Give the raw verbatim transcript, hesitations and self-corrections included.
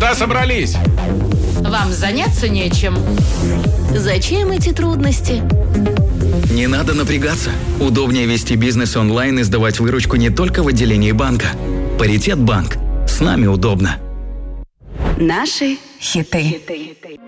куда собрались? Вам заняться нечем. Зачем эти трудности? Не надо напрягаться. Удобнее вести бизнес онлайн и сдавать выручку не только в отделении банка. Паритет банк. С нами удобно. Наши хиты.